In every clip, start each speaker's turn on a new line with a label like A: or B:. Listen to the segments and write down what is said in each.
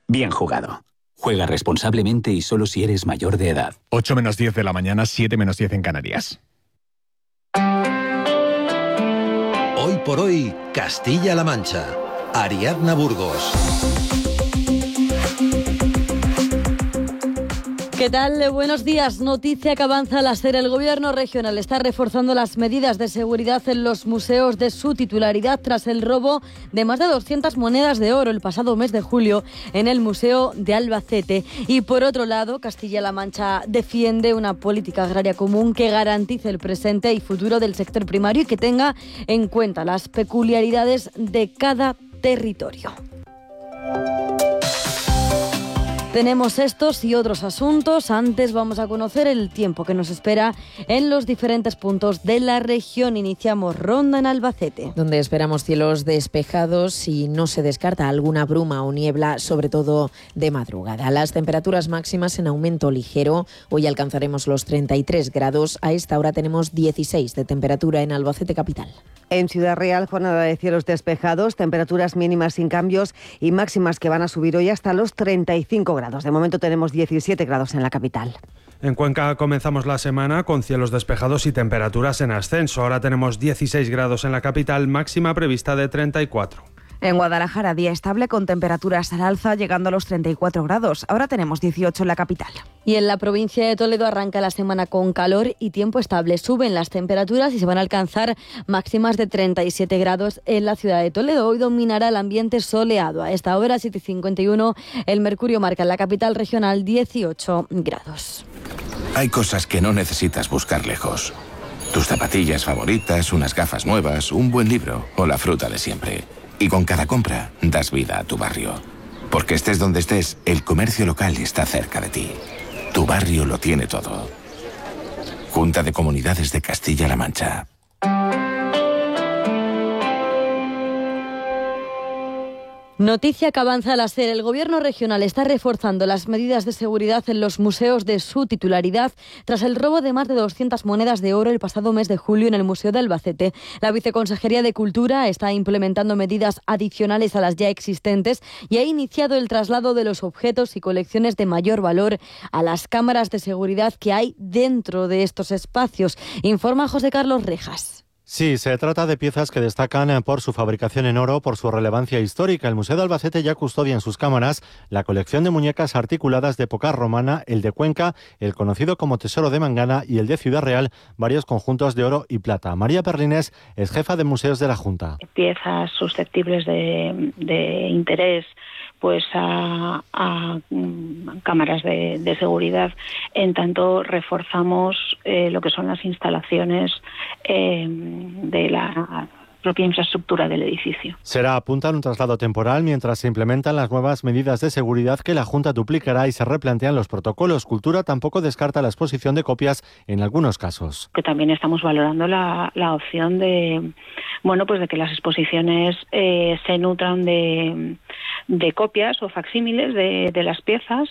A: Bien jugado. Juega responsablemente y solo si eres mayor de edad.
B: 8 menos 10 de la mañana, 7 menos 10 en Canarias.
C: Hoy por hoy, Castilla-La Mancha. Ariadna Burgos.
D: ¿Qué tal? Buenos días. Noticia que avanza al SER. El Gobierno regional está reforzando las medidas de seguridad en los museos de su titularidad tras el robo de más de 200 monedas de oro el pasado mes de julio en el Museo de Albacete. Y por otro lado, Castilla-La Mancha defiende una política agraria común que garantice el presente y futuro del sector primario y que tenga en cuenta las peculiaridades de cada territorio. Tenemos estos y otros asuntos. Antes vamos a conocer el tiempo que nos espera en los diferentes puntos de la región. Iniciamos ronda en Albacete,
E: donde esperamos cielos despejados y no se descarta alguna bruma o niebla, sobre todo de madrugada. Las temperaturas máximas en aumento ligero. Hoy alcanzaremos los 33 grados. A esta hora tenemos 16 de temperatura en Albacete capital.
F: En Ciudad Real, jornada de cielos despejados, temperaturas mínimas sin cambios y máximas que van a subir hoy hasta los 35 grados. De momento tenemos 17 grados en la capital.
G: En Cuenca comenzamos la semana con cielos despejados y temperaturas en ascenso. Ahora tenemos 16 grados en la capital, máxima prevista de 34.
H: En Guadalajara, día estable con temperaturas al alza llegando a los 34 grados. Ahora tenemos 18 en la capital.
D: Y en la provincia de Toledo arranca la semana con calor y tiempo estable. Suben las temperaturas y se van a alcanzar máximas de 37 grados en la ciudad de Toledo. Hoy dominará el ambiente soleado. A esta hora, 7:51, el mercurio marca en la capital regional 18 grados.
I: Hay cosas que no necesitas buscar lejos. Tus zapatillas favoritas, unas gafas nuevas, un buen libro o la fruta de siempre. Y con cada compra das vida a tu barrio. Porque estés donde estés, el comercio local está cerca de ti. Tu barrio lo tiene todo. Junta de Comunidades de Castilla-La Mancha.
D: Noticia que avanza al SER. El Gobierno regional está reforzando las medidas de seguridad en los museos de su titularidad tras el robo de más de 200 monedas de oro el pasado mes de julio en el Museo de Albacete. La Viceconsejería de Cultura está implementando medidas adicionales a las ya existentes y ha iniciado el traslado de los objetos y colecciones de mayor valor a las cámaras de seguridad que hay dentro de estos espacios. Informa José Carlos Rejas.
J: Sí, se trata de piezas que destacan por su fabricación en oro, por su relevancia histórica. El Museo de Albacete ya custodia en sus cámaras la colección de muñecas articuladas de época romana, el de Cuenca, el conocido como Tesoro de Mangana y el de Ciudad Real, varios conjuntos de oro y plata. María Perlines es jefa de museos de la Junta.
K: Piezas susceptibles de interés pues a cámaras de seguridad, en tanto reforzamos lo que son las instalaciones de la propia infraestructura del edificio.
J: Será, apuntan, un traslado temporal mientras se implementan las nuevas medidas de seguridad que la Junta duplicará y se replantean los protocolos. Cultura tampoco descarta la exposición de copias en algunos casos.
K: Que también estamos valorando la opción de que las exposiciones se nutran de copias o facsímiles de las piezas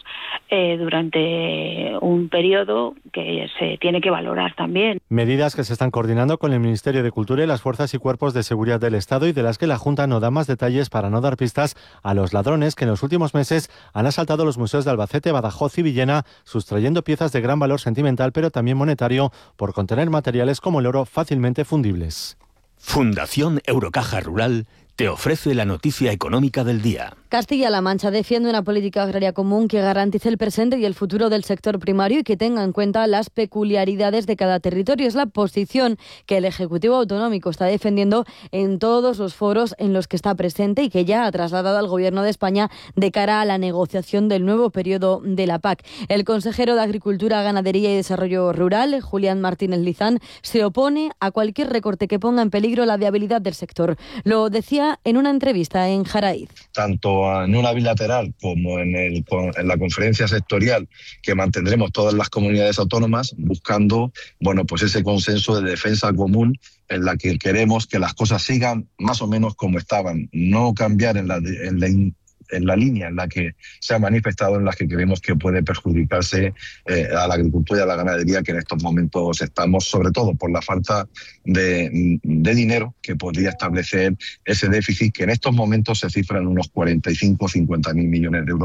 K: durante un periodo que se tiene que valorar también.
J: Medidas que se están coordinando con el Ministerio de Cultura y las fuerzas y cuerpos de seguridad del Estado y de las que la Junta no da más detalles para no dar pistas a los ladrones que en los últimos meses han asaltado los museos de Albacete, Badajoz y Villena, sustrayendo piezas de gran valor sentimental pero también monetario por contener materiales como el oro fácilmente fundibles.
A: Fundación Eurocaja Rural te ofrece la noticia económica del día.
D: Castilla-La Mancha defiende una política agraria común que garantice el presente y el futuro del sector primario y que tenga en cuenta las peculiaridades de cada territorio. Es la posición que el Ejecutivo Autonómico está defendiendo en todos los foros en los que está presente y que ya ha trasladado al Gobierno de España de cara a la negociación del nuevo periodo de la PAC. El consejero de Agricultura, Ganadería y Desarrollo Rural, Julián Martínez Lizán, se opone a cualquier recorte que ponga en peligro la viabilidad del sector. Lo decía en una entrevista en Jaraiz.
L: Tanto en una bilateral como en la conferencia sectorial que mantendremos todas las comunidades autónomas buscando ese consenso de defensa común en la que queremos que las cosas sigan más o menos como estaban, no cambiar en la línea en la que se ha manifestado, en la que creemos que puede perjudicarse a la agricultura y a la ganadería que en estos momentos estamos, sobre todo por la falta de dinero que podría establecer ese déficit que en estos momentos se cifra en unos 45 o 50.000 millones de euros.